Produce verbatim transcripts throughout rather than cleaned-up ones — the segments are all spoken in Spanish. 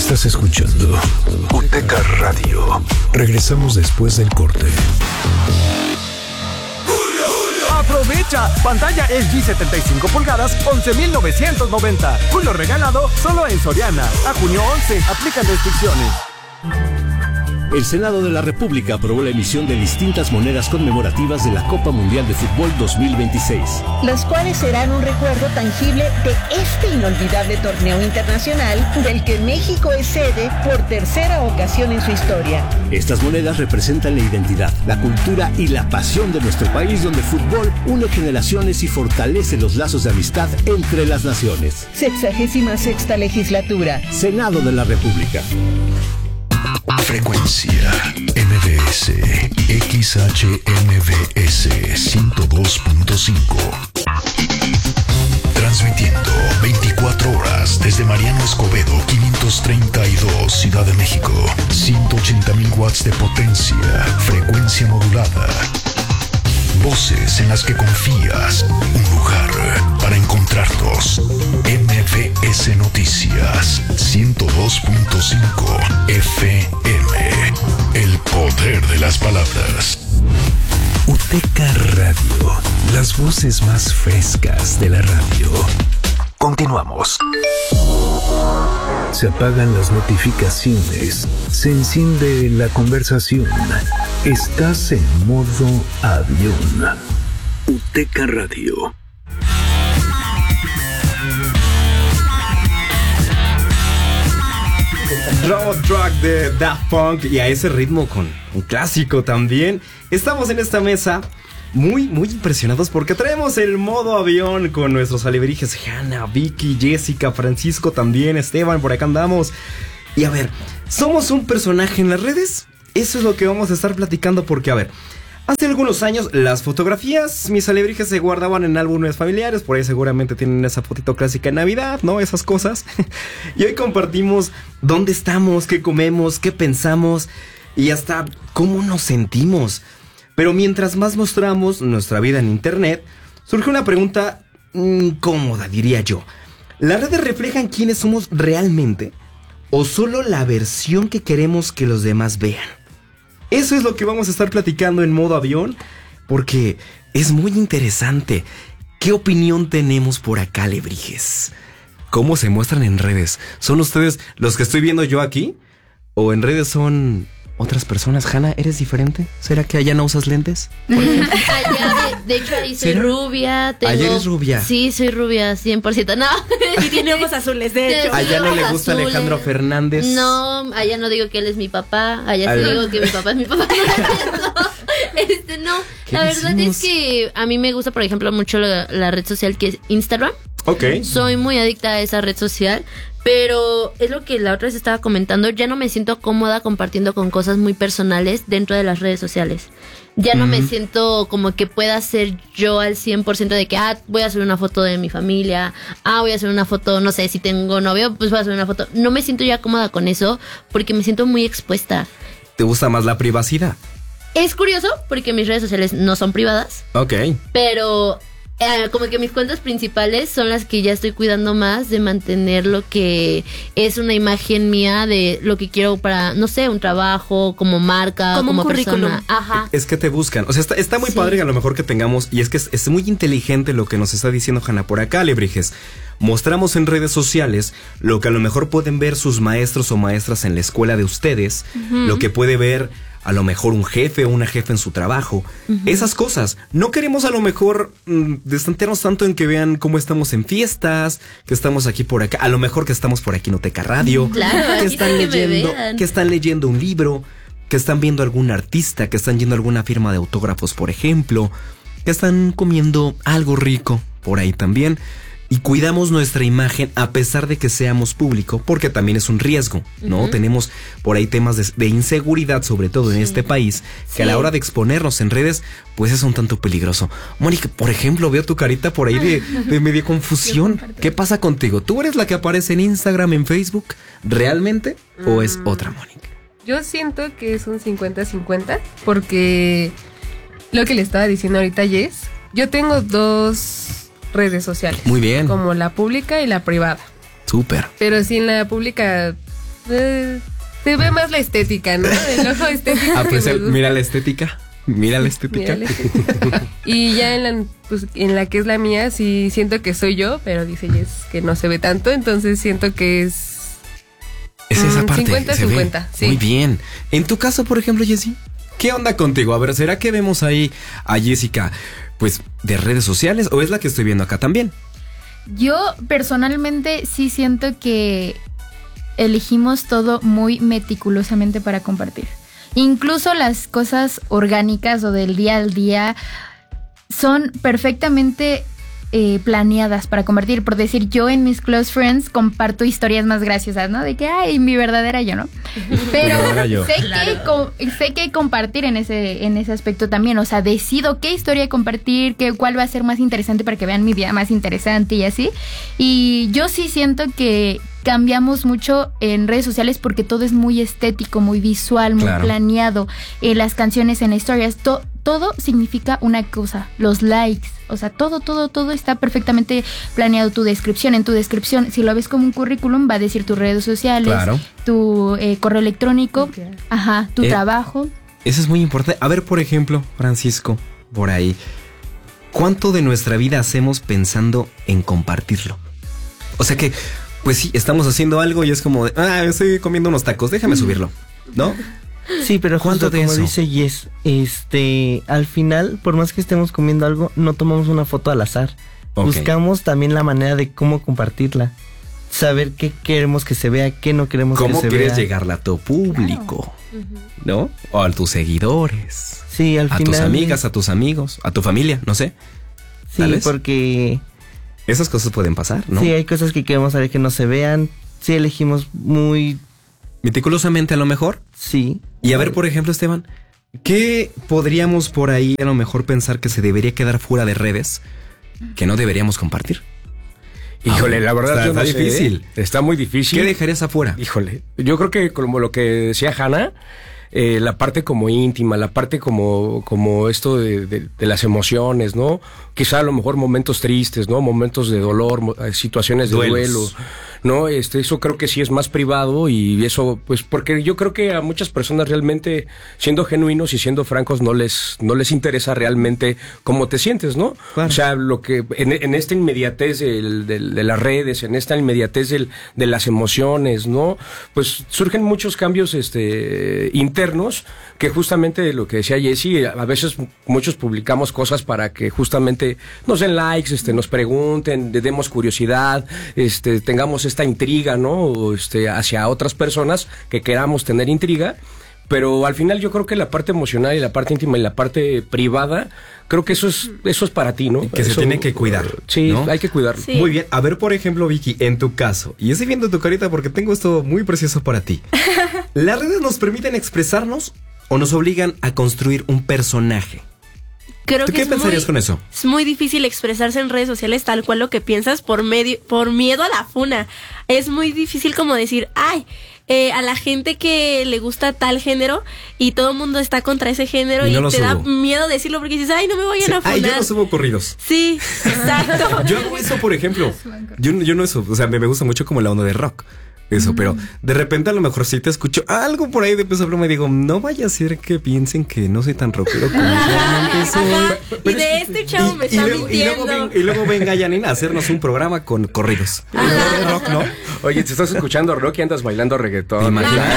Estás escuchando Uteca Radio. Regresamos después del corte. Aprovecha, pantalla L G setenta y cinco pulgadas, once mil novecientos noventa. Julio regalado solo en Soriana. A junio once, aplican restricciones. El Senado de la República aprobó la emisión de distintas monedas conmemorativas de la Copa Mundial de Fútbol dos mil veintiséis. Las cuales serán un recuerdo tangible de este inolvidable torneo internacional del que México es sede por tercera ocasión en su historia. Estas monedas representan la identidad, la cultura y la pasión de nuestro país, donde el fútbol une generaciones y fortalece los lazos de amistad entre las naciones. Sexagésima sexta legislatura. Senado de la República. Frecuencia M B S X H M B S ciento dos punto cinco. Transmitiendo veinticuatro horas desde Mariano Escobedo quinientos treinta y dos, Ciudad de México. ciento ochenta mil watts de potencia. Frecuencia modulada. Voces en las que confías. Un lugar para encontrarnos. M B S Noticias ciento dos punto cinco F M. El poder de las palabras. Uteca Radio. Las voces más frescas de la radio. Continuamos. Se apagan las notificaciones. Se enciende la conversación. Estás en modo avión. Uteca Radio. Road Truck de Daft Punk, y a ese ritmo con un clásico también. Estamos en esta mesa muy, muy impresionados porque traemos el modo avión con nuestros alebrijes Hanna, Vicky, Jessica, Francisco también, Esteban, por acá andamos. Y a ver, ¿somos un personaje en las redes? Eso es lo que vamos a estar platicando porque, a ver, hace algunos años las fotografías, mis alebrijes se guardaban en álbumes familiares, por ahí seguramente tienen esa fotito clásica de Navidad, ¿no? Esas cosas. Y hoy compartimos dónde estamos, qué comemos, qué pensamos y hasta cómo nos sentimos. Pero mientras más mostramos nuestra vida en internet, surge una pregunta incómoda, diría yo. ¿Las redes reflejan quiénes somos realmente o solo la versión que queremos que los demás vean? Eso es lo que vamos a estar platicando en modo avión, porque es muy interesante. ¿Qué opinión tenemos por acá, alebrijes? ¿Cómo se muestran en redes? ¿Son ustedes los que estoy viendo yo aquí? ¿O en redes son otras personas? Hanna, ¿eres diferente? ¿Será que allá no usas lentes? Allá, de, de hecho, ahí soy ¿Será? rubia. Tengo, ¿Allá eres rubia? Sí, soy rubia, cien por ciento. No. Y tiene ojos azules, de hecho. ¿Allá no le gusta azules. Alejandro Fernández? No, allá no digo que él es mi papá. Allá sí Allá. digo que mi papá es mi papá. No, este, no. La verdad decimos? es que a mí me gusta, por ejemplo, mucho la, la red social que es Instagram. Ok. Soy muy adicta a esa red social, pero es lo que la otra vez estaba comentando. Ya no me siento cómoda compartiendo con cosas muy personales dentro de las redes sociales. Ya no mm. me siento como que pueda ser yo al cien por ciento de que, ah, voy a hacer una foto de mi familia, ah, voy a hacer una foto, no sé, si tengo novio, pues voy a hacer una foto. No me siento ya cómoda con eso porque me siento muy expuesta. ¿Te gusta más la privacidad? Es curioso porque mis redes sociales no son privadas. Ok. Pero Eh, como que mis cuentas principales son las que ya estoy cuidando más de mantener lo que es una imagen mía de lo que quiero para, no sé, un trabajo, como marca, como, como un currículum. persona. Ajá. Es que te buscan, o sea, está, está muy sí. padre a lo mejor que tengamos, y es que es, es muy inteligente lo que nos está diciendo Hanna por acá, Alebrijes. Mostramos en redes sociales lo que a lo mejor pueden ver sus maestros o maestras en la escuela de ustedes, uh-huh. lo que puede ver a lo mejor un jefe o una jefa en su trabajo, uh-huh. esas cosas. No queremos a lo mejor mmm, destantearnos tanto en que vean cómo estamos en fiestas, que estamos aquí por acá, a lo mejor que estamos por aquí en Uteca Radio, claro, que están que leyendo, que están leyendo un libro, que están viendo a algún artista, que están yendo a alguna firma de autógrafos, por ejemplo, que están comiendo algo rico por ahí también. Y cuidamos nuestra imagen a pesar de que seamos público, porque también es un riesgo, ¿no? Uh-huh. Tenemos por ahí temas de, de inseguridad, sobre todo sí. en este país, que sí. a la hora de exponernos en redes, pues es un tanto peligroso. Mónica, por ejemplo, veo tu carita por ahí de, de media confusión. ¿Qué pasa contigo? ¿Tú eres la que aparece en Instagram, en Facebook, realmente? ¿O mm. es otra Mónica? Yo siento que es un cincuenta cincuenta, porque lo que le estaba diciendo ahorita Jess, yo tengo dos redes sociales. Muy bien. Como la pública y la privada. Súper. Pero si en la pública Eh, se ve más la estética, ¿no? El ojo estético. Ah, pues que me el- gusta. mira la estética. Mira la estética. Mira la estética. Y ya en la, pues, en la que es la mía, sí siento que soy yo, pero dice Jess que no se ve tanto, entonces siento que es... Es esa Mm, parte. cincuenta se ve. cincuenta, sí. Muy bien. En tu caso, por ejemplo, Jessie, ¿qué onda contigo? A ver, ¿será que vemos ahí a Jessica, pues, de redes sociales o es la que estoy viendo acá también? Yo personalmente sí siento que elegimos todo muy meticulosamente para compartir. Incluso las cosas orgánicas o del día al día son perfectamente eh, planeadas para compartir. Por decir, yo en mis close friends comparto historias más graciosas, ¿no? De que, ay, mi verdadera yo, ¿no? Pero verdadera yo. sé, que, co- sé que compartir en ese, en ese aspecto también. O sea, decido qué historia compartir, qué, cuál va a ser más interesante para que vean mi vida más interesante y así. Y yo sí siento que cambiamos mucho en redes sociales porque todo es muy estético, muy visual, muy Claro. planeado. En las canciones, en las historias, to- todo significa una cosa, los likes. O sea, todo, todo, todo está perfectamente planeado. Tu descripción, en tu descripción, si lo ves como un currículum, va a decir tus redes sociales, Claro. tu eh, correo electrónico, Ok. ajá, tu Eh, trabajo. Eso es muy importante. A ver, por ejemplo, Francisco, por ahí, ¿cuánto de nuestra vida hacemos pensando en compartirlo? O sea que, pues sí, estamos haciendo algo y es como de, ah, estoy comiendo unos tacos, déjame subirlo, ¿no? Sí, pero ¿Cuánto justo de como eso? dice Yes, este, al final, por más que estemos comiendo algo, no tomamos una foto al azar. Ok. Buscamos también la manera de cómo compartirla. Saber qué queremos que se vea, qué no queremos que ¿Cómo se quieres vea. llegarle a tu público? ¿No? O a tus seguidores. Sí, al A final. tus amigas, a tus amigos, a tu familia, no sé. Sí, ¿Tal vez? porque Esas cosas pueden pasar, ¿no? sí hay cosas que queremos saber que no se vean. Sí elegimos muy, Meticulosamente a lo mejor. sí. Y a ver, por ejemplo, Esteban, ¿qué podríamos por ahí a lo mejor pensar que se debería quedar fuera de redes que no deberíamos compartir? Híjole, la verdad Está- yo no está sé, difícil. ¿eh? Está muy difícil. ¿Qué dejarías afuera? Híjole, yo creo que como lo que decía Hannah, eh, la parte como íntima, la parte como, como esto de, de, de las emociones, ¿no? Quizá a lo mejor momentos tristes, ¿no? Momentos de dolor, mo- eh, situaciones de Duelos. duelo, ¿no? Este, eso creo que sí es más privado y eso, pues, porque yo creo que a muchas personas realmente, siendo genuinos y siendo francos, no les, no les interesa realmente cómo te sientes, ¿no? Claro. O sea, lo que, en, en esta inmediatez del, del, de las redes, en esta inmediatez del, de las emociones, ¿no? Pues surgen muchos cambios, este, internos, que justamente lo que decía Jessie, a veces muchos publicamos cosas para que justamente nos den likes, este, nos pregunten, le demos curiosidad, este, tengamos esta intriga, ¿no? O, este, hacia otras personas que queramos tener intriga. Pero al final yo creo que la parte emocional y la parte íntima y la parte privada, creo que eso es, eso es para ti, ¿no? Que se Eso, tiene que cuidar, Sí, ¿no? hay que cuidarlo. Sí. Muy bien. A ver, por ejemplo, Vicky, en tu caso, y estoy viendo tu carita porque tengo esto muy precioso para ti. ¿Las redes nos permiten expresarnos o nos obligan a construir un personaje? Creo ¿Tú que qué es pensarías muy, con eso? Es muy difícil expresarse en redes sociales tal cual lo que piensas por medio, por miedo a la funa. Es muy difícil como decir, ay, eh, a la gente que le gusta tal género y todo el mundo está contra ese género Y y, no lo te da subo. miedo decirlo porque dices, ay, no me vayan Sí, a funar. ay, yo no subo corridos. Sí, exacto. Yo hago eso, por ejemplo. Yo, yo no eso, o sea, me, me gusta mucho como la onda de rock. Eso, pero de repente a lo mejor sí te escucho algo por ahí de peso pluma y digo, no vaya a ser que piensen que no soy tan rockero como realmente soy. Y de este chavo me está luego, y, luego mintiendo. ven- y luego venga Janina a hacernos un programa con corridos. De rock, ¿no? Oye, te estás escuchando rock y andas bailando reggaetón. ¿Te imaginas?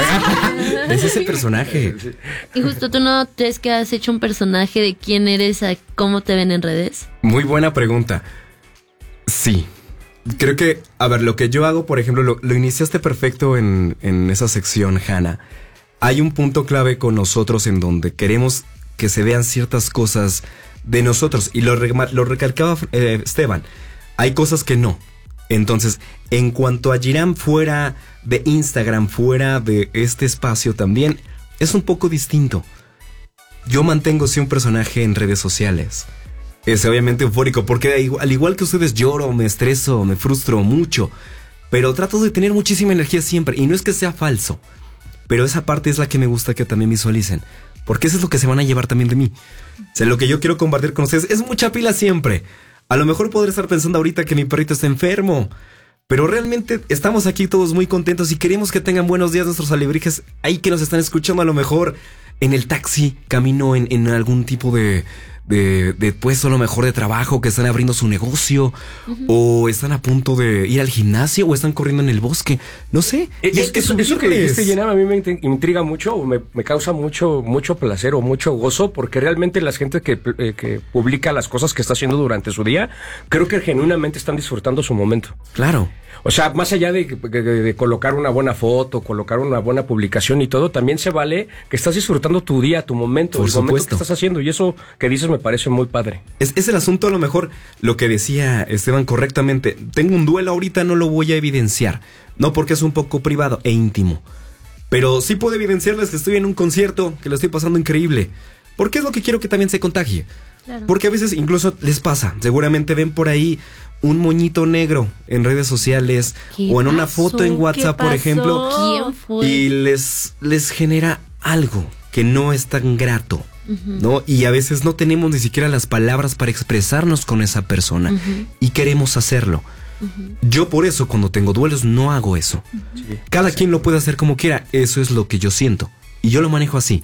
Es ese personaje. Y justo tú no crees que has hecho un personaje de quién eres, a cómo te ven en redes. Muy buena pregunta. Sí. Creo que, a ver, lo que yo hago, por ejemplo, lo, lo iniciaste perfecto en, en esa sección, Hannah. Hay un punto clave con nosotros en donde queremos que se vean ciertas cosas de nosotros. Y lo, re- lo recalcaba eh, Esteban. Hay cosas que no. Entonces, en cuanto a Giram fuera de Instagram, fuera de este espacio también, es un poco distinto. Yo mantengo sí un personaje en redes sociales. Es obviamente eufórico, porque al igual que ustedes lloro, me estreso, me frustro mucho, pero trato de tener muchísima energía siempre, y no es que sea falso, pero esa parte es la que me gusta que también visualicen, porque eso es lo que se van a llevar también de mí. O sea, lo que yo quiero compartir con ustedes es mucha pila siempre. A lo mejor podré estar pensando ahorita que mi perrito está enfermo, Pero realmente estamos aquí todos muy contentos y queremos que tengan buenos días nuestros alebrijes ahí que nos están escuchando a lo mejor en el taxi, camino en, en algún tipo de, de, de puesto a lo mejor de trabajo, que están abriendo su negocio, uh-huh. o están a punto de ir al gimnasio o están corriendo en el bosque, no sé. Es, es que eso, eso que dijiste, Jenna, a mí me intriga mucho, me, me causa mucho, mucho placer o mucho gozo, porque realmente la gente que, eh, que publica las cosas que está haciendo durante su día, creo que genuinamente están disfrutando su momento. Claro. O sea, más allá de, de, de colocar una buena foto, colocar una buena publicación y todo, también se vale que estás disfrutando tu día, tu momento, Por el supuesto. momento que estás haciendo. Y eso que dices me parece muy padre. Es, es el asunto, a lo mejor, lo que decía Esteban correctamente. Tengo un duelo ahorita, no lo voy a evidenciar. No porque es un poco privado e íntimo. Pero sí puedo evidenciarles que estoy en un concierto, que lo estoy pasando increíble. Porque es lo que quiero que también se contagie. Claro. Porque a veces incluso les pasa. Seguramente ven por ahí un moñito negro en redes sociales o en una foto en WhatsApp, por ejemplo, ¿Quién fue? y les, les genera algo que no es tan grato, uh-huh. ¿no? Y a veces no tenemos ni siquiera las palabras para expresarnos con esa persona, uh-huh. y queremos hacerlo. Uh-huh. Yo por eso cuando tengo duelos no hago eso. Uh-huh. Cada sí. quien lo puede hacer como quiera, eso es lo que yo siento y yo lo manejo así.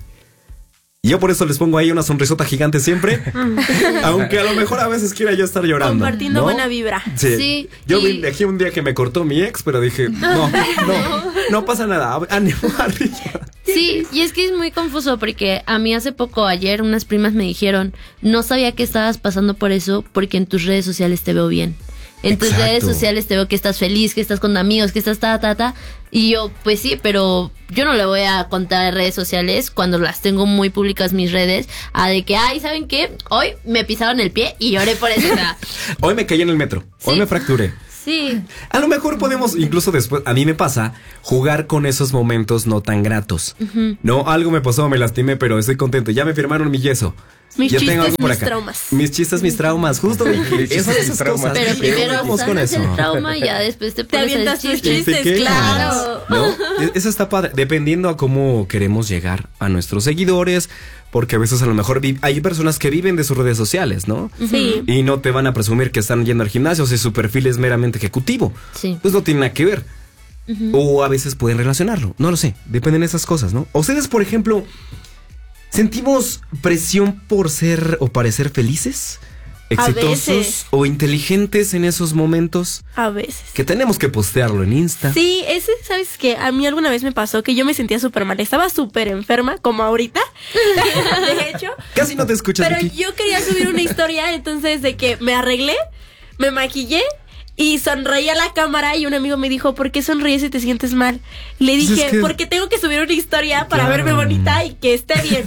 Y yo por eso les pongo ahí una sonrisota gigante siempre, aunque a lo mejor a veces quiera yo estar llorando. Compartiendo, ¿no? Buena vibra. Sí. sí yo y... vi aquí un día que me cortó mi ex, pero dije, no, no, no pasa nada, ánimo, arriba. Sí, y es que es muy confuso porque a mí hace poco, ayer, unas primas me dijeron, no sabía que estabas pasando por eso porque en tus redes sociales te veo bien. En tus Exacto. redes sociales te veo que estás feliz, que estás con amigos, que estás ta, ta, ta. Y yo, pues sí, pero yo no le voy a contar en redes sociales cuando las tengo muy públicas mis redes, a de que, ay, ¿saben qué? Hoy me pisaron el pie y lloré por eso. O sea, hoy me caí en el metro, sí. hoy me fracturé. Sí. A lo mejor podemos, incluso después, a mí me pasa, jugar con esos momentos no tan gratos. Uh-huh. No, algo me pasó, me lastimé, pero estoy contento. Ya me firmaron mi yeso. Mis ya chistes, tengo algo por mis acá. traumas. Mis chistes, mis traumas. Justo, esas, esas cosas. Pero primero vamos con eso. el trauma y ya después te Te pones el avientas tus chiste. chistes, claro. ¿No? Eso está padre, dependiendo a cómo queremos llegar a nuestros seguidores, porque a veces a lo mejor vi- hay personas que viven de sus redes sociales, ¿no? Sí. Y no te van a presumir que están yendo al gimnasio si su perfil es meramente ejecutivo. Sí. Pues no tiene nada que ver. Uh-huh. O a veces pueden relacionarlo, no lo sé, dependen de esas cosas, ¿no? Ustedes, por ejemplo, ¿sentimos presión por ser o parecer felices? ¿Exitosos o inteligentes en esos momentos? A veces. Que tenemos que postearlo en Insta. Sí, ese, ¿sabes qué? A mí alguna vez me pasó que yo me sentía súper mal. Estaba súper enferma, como ahorita. De hecho. Casi no te escuchas, Pero Vicky. yo quería subir una historia, entonces de que me arreglé, me maquillé y sonreí a la cámara y un amigo me dijo, ¿por qué sonríes si te sientes mal? Le dije, Pues es que... porque tengo que subir una historia para Claro. verme bonita y que esté bien.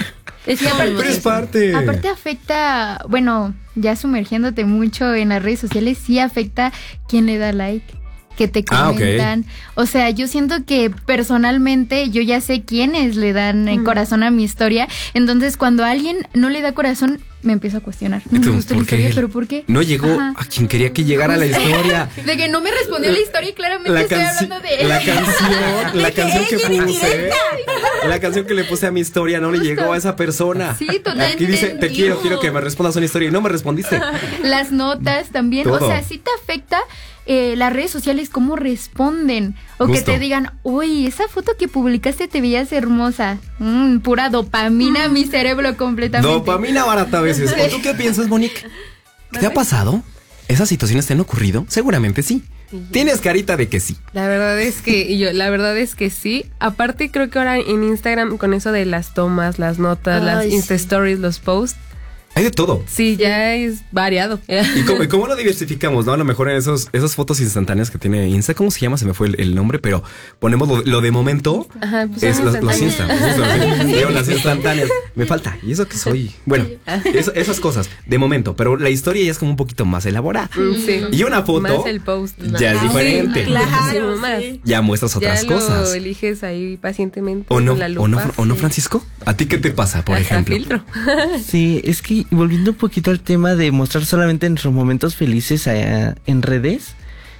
Es que aparte, Pero es parte. aparte afecta, bueno, ya sumergiéndote mucho en las redes sociales, sí afecta quién le da like, que te comentan. Ah, okay. O sea, yo siento que personalmente yo ya sé quiénes le dan el Mm. corazón a mi historia. Entonces, cuando alguien no le da corazón, me empiezo a cuestionar. No me Tú, gustó la ¿por qué historia, él? pero ¿por qué? No llegó Ajá. a quien quería que llegara la historia. De que no me respondió la historia y claramente estoy canci- hablando de él. La canción, la De que canción que ella puse. indirecta. La canción que le puse a mi historia no le Justo. llegó a esa persona. Sí, totalmente. Aquí dice, te quiero, quiero que me respondas una historia y no me respondiste. Las notas también, Todo. o sea, sí te afecta eh, las redes sociales, cómo responden. O que Justo. te digan, uy, esa foto que publicaste te veías hermosa. Mm, pura dopamina, mi cerebro completamente. Dopamina barata a veces. ¿O tú qué piensas, Monique? ¿Qué te ha pasado? ¿Esas situaciones te han ocurrido? Seguramente sí. Tienes carita de que sí. La verdad es que y yo, la verdad es que sí. Aparte creo que ahora en Instagram con eso de las tomas, las notas, Ay, las sí. Insta Stories, los posts, Hay de todo. sí, ya es variado. ¿Y cómo, y cómo lo diversificamos, no? A lo mejor en esos, esas fotos instantáneas que tiene Insta, ¿cómo se llama? Se me fue el, el nombre, pero ponemos lo, lo de momento. Ajá, pues Es son los, los Insta. instantáneas. Justo, sí. Digo, las instantáneas. Me falta. ¿Y eso que soy? Bueno, eso- esas cosas, de momento. Pero la historia ya es como un poquito más elaborada. Mm, sí. Y una foto Más el post. ya es Ah, diferente. Sí, claro, Más. sí. Ya muestras otras ya lo cosas. eliges ahí pacientemente ¿O no, con la lupa. o, no, ¿O no, sí. Francisco? ¿A ti qué te pasa, por Hasta ejemplo? filtro. Sí, es que volviendo un poquito al tema de mostrar solamente nuestros momentos felices a- en redes,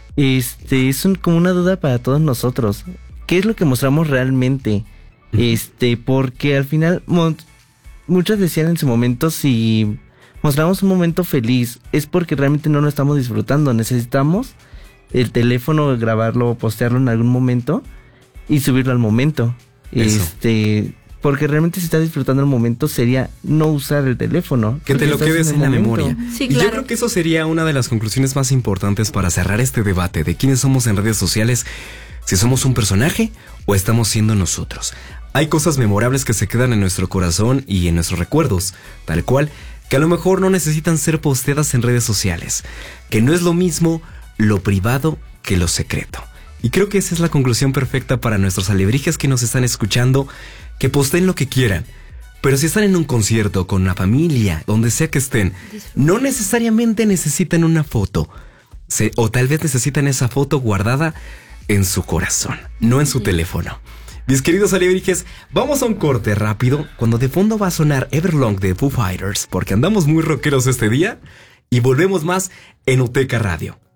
este es un- como una duda para todos nosotros. ¿Qué es lo que mostramos realmente? Este, porque al final mo- muchos decían en su momento, si mostramos un momento feliz es porque realmente no lo estamos disfrutando. Necesitamos el teléfono, grabarlo, postearlo en algún momento y subirlo al momento. Eso. Este, porque realmente si estás disfrutando el momento sería no usar el teléfono. Que te lo quedes en la memoria. Sí, Y claro. yo creo que eso sería una de las conclusiones más importantes para cerrar este debate de quiénes somos en redes sociales, si somos un personaje o estamos siendo nosotros. Hay cosas memorables que se quedan en nuestro corazón y en nuestros recuerdos, tal cual, que a lo mejor no necesitan ser posteadas en redes sociales, que no es lo mismo lo privado que lo secreto. Y creo que esa es la conclusión perfecta para nuestros alebrijes que nos están escuchando, que posteen lo que quieran. Pero si están en un concierto, con una familia, donde sea que estén, no necesariamente necesitan una foto. Se, o tal vez necesitan esa foto guardada en su corazón, no en su sí. teléfono. Mis queridos alebrijes, vamos a un corte rápido, cuando de fondo va a sonar Everlong de Foo Fighters, porque andamos muy rockeros este día, y volvemos más en Uteca Radio.